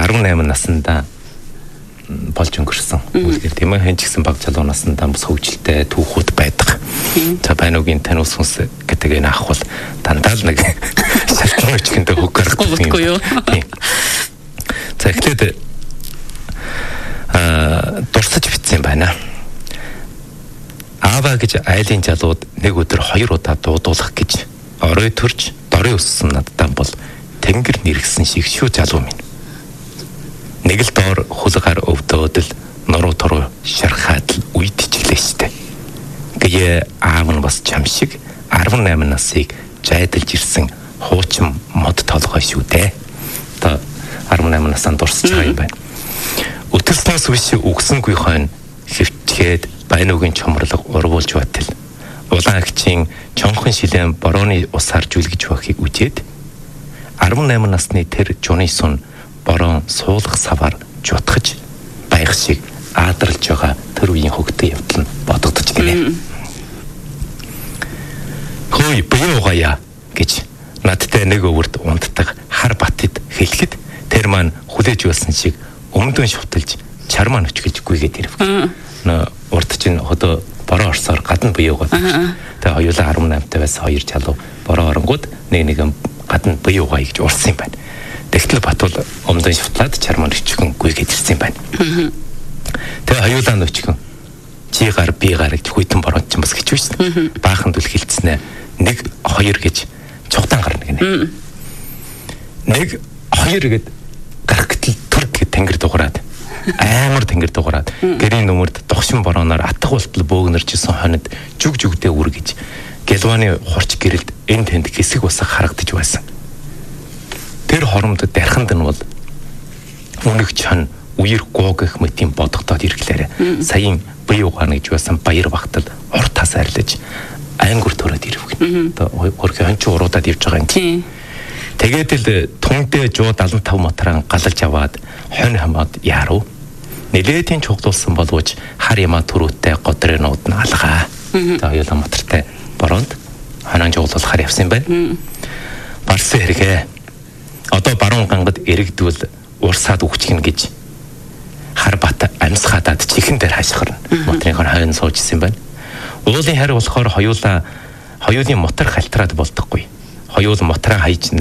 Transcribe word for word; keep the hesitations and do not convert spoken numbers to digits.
арван найман наснда болж өнгөрсөн. Үлгэр тийм ээ хэн ч гэсэн баг залуу наснда бас хөгжилтэй түүхүүд байдаг. За байнугийн таниус хүнс гэдэг энэ ах бол дандаа л нэг шалтгаан өчгөндөө хөг гаргадаг юм. За эхлээд аа дурсаж битсэн байна. Аава гэж айлын залууд нэг өдөр хоёр удаа дуудуулах гэж орой төрж дорын өссөн надтай бол тэнгэр нэргсэн шиг шүү залуу минь. Нэг л доор хулгаар өвдөөд л нуруу туруу шархаад л үйдчихлээ штэ. Гээ аав нь бас чам шиг арван найман насыг жайдалж ирсэн хуучин мод толгой шүү дээ. Та арван найман насанд дурсаж байгаа юм байна. Өтөлтөөс биш үгсэнгүй хойно хөвчгээд байнугийн чомрлог ургуулж батал. Улаан агчийн чонхон шилэн борооны усаар жүлгэж байхыг үжээд арван найман насны тэр жуны сун бороо суулгах саваар жутгаж байх шиг аадралж байгаа тэр үеийн хөгтөө явдал нь бодогдож гинэ. Хөөе буугая гэж надтай нэг өвөрд унтдаг хар батд хэлэхэд тэр маань хүлээж байсан шиг өмдөн шуталж чармаа өчгөж гүйгээд ирв. Нөө урд чинь одоо бороо орсоор гадна буюугаад. Тэгээ хоёулаа арван наймтай байсан хоёр залуу бороо оронгууд нэг нэгэн гадна буюугаа гэж урсан юм байна. Тэгтэл Батул өмдөн шутлаад чармаа өчгөн гүйгээд ирсэн юм байна. Тэгээ хоёулаа нөчгөн чи гар би гар гэж хүйтэн бороонд ч бас гэж байсан. Баахан дүл хилцснэ. Нэг хоёр гэж цугтаан гарна гинэ. Нэг хоёр гэд гарах гэтэл төрд гэд тэнгэр дуграад амар тэнгэр дуграад гэрийн нүмерд догшин борооноор атга болтол бөөгнөржсэн хонод жүг жүгдээ үргэж гэлваны хурч гэрэлд энэ тэнд хэсэг усах харагдаж байсан. Тэр хоромд дарханд нь бол үнэг чан үер гоогх мэтийн бодогдоод ирэхлээр саяын бие угаана гэж байсан баяр багтал урт тас арилж ангур төрөд ирвгэн. Одоо хөрхи хонч уруудаад явж байгаа юм чи. Тэгээд л түнтэй жуу седем и пять моторын галалж аваад хонь хамаад яруу. Нилээдийн чуглуулсан боловч хар ямаа төрөөтэй годрынууд нь алгаа. За хоёулаа мотортой бороонд хонон жуулуулахаар явсан юм байна. Барсан хэрэгэ. Одоо баруун гангад эрэгдвэл урсаад үхчихнэ гэж хар бат амьсгаадад чихэн дээр хашгирна. Моторын хойно суужсэн юм байна. Уулын харь болохоор хоёулаа хоёулын мотор халтраад болдоггүй. Хоёул мотороо хайж